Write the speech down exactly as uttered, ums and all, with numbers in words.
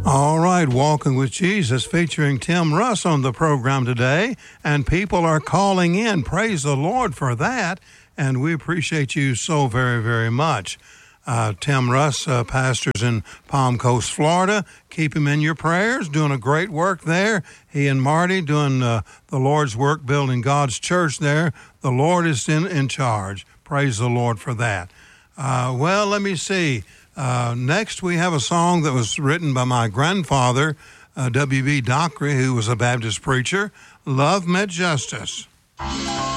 All right, Walking with Jesus featuring Tim Russ on the program today, and people are calling in. Praise the Lord for that, and we appreciate you so very, very much. Uh, Tim Russ uh, pastors in Palm Coast, Florida. Keep him in your prayers, doing a great work there. He and Marty doing uh, the Lord's work, building God's church there. The Lord is in, in charge. Praise the Lord for that. Uh, well, let me see. Uh, next, we have a song that was written by my grandfather, uh, W B Dockery, who was a Baptist preacher. Love Met Justice.